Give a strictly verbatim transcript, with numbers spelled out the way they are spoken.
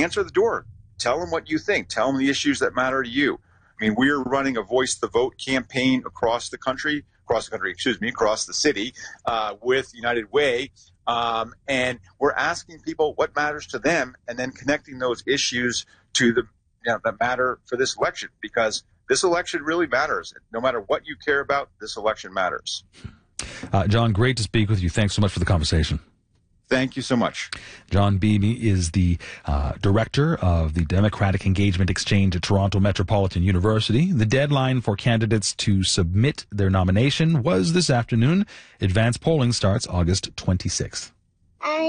answer the door. Tell them what you think. Tell them the issues that matter to you. I mean, we're running a Voice the Vote campaign across the country, across the country, excuse me, across the city uh, with United Way. Um, and we're asking people what matters to them and then connecting those issues to the, you know, that matter for this election, because this election really matters. No matter what you care about, this election matters. Uh, John, great to speak with you. Thanks so much for the conversation. Thank you so much. John Beebe is the uh, director of the Democratic Engagement Exchange at Toronto Metropolitan University. The deadline for candidates to submit their nomination was this afternoon. Advanced polling starts August twenty-sixth.